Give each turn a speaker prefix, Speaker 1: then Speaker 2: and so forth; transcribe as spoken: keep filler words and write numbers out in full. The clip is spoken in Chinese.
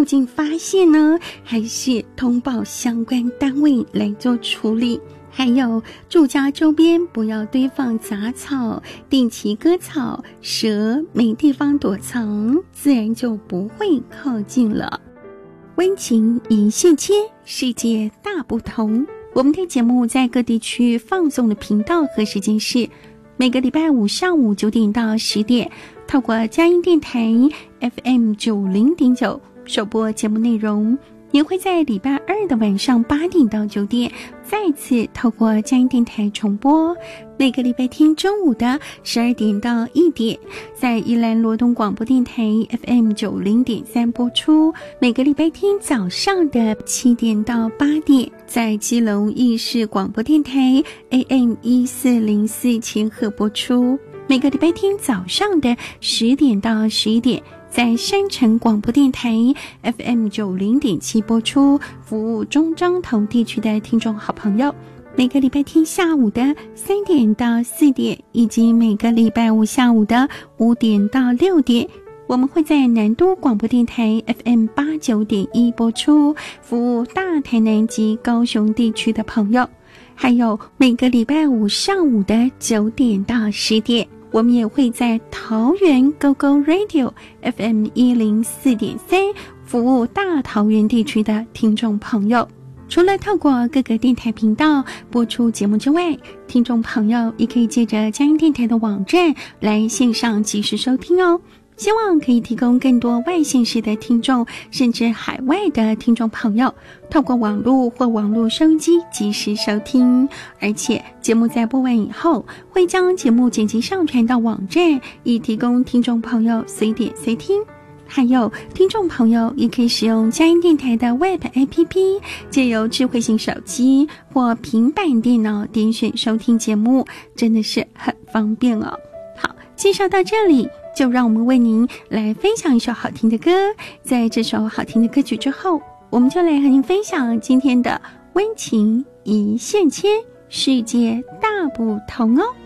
Speaker 1: 附近发现呢，还是通报相关单位来做处理。还有住家周边不要堆放杂草，定期割草，蛇没地方躲藏，自然就不会靠近了。温情一线牵，世界大不同。我们的节目在各地区放送的频道和时间是每个礼拜五上午九点到十点，透过佳音电台 F M 九零点九首播节目内容，也会在礼拜二的晚上八点到九点再次透过佳音电台重播。每个礼拜天中午的十二点到一点，在宜兰罗东广播电台 F M 九零点三播出。每个礼拜天早上的七点到八点，在基隆义士广播电台 A M 一四零四千赫播出。每个礼拜天早上的十点到十一点，在山城广播电台 F M 九零点七播出，服务中彰投地区的听众好朋友。每个礼拜天下午的三点到四点，以及每个礼拜五下午的五点到六点，我们会在南都广播电台 F M 八十九点一播出，服务大台南及高雄地区的朋友。还有每个礼拜五上午的九点到十点，我们也会在桃园 Go Go Radio F M 一零四点三服务大桃园地区的听众朋友。除了透过各个电台频道播出节目之外，听众朋友也可以借着佳音电台的网站来线上即时收听哦。希望可以提供更多外县市的听众，甚至海外的听众朋友，透过网络或网络收音机即时收听。而且节目在播完以后，会将节目剪辑上传到网站，以提供听众朋友随点随听。还有听众朋友也可以使用佳音电台的 Web A P P， 借由智慧型手机或平板电脑点选收听节目，真的是很方便哦。好，介绍到这里，就让我们为您来分享一首好听的歌。在这首好听的歌曲之后，我们就来和您分享今天的温情一线牵，世界大不同哦。